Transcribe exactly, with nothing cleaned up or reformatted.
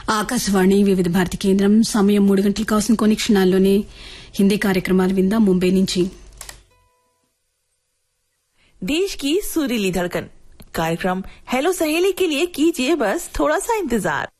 ఆకాశవాణి వివిధ భారతి కేంద్రం సమయం మూడు గంటలు కావాల్సిన కొన్ని క్షణాల్లోనే హిందీ కార్యక్రమాలు విందాం ముంబై నుంచి. देश की सुरीली धड़कन कार्यक्रम हेलो सहेली के लिए कीजिए बस थोड़ा सा इंतजार.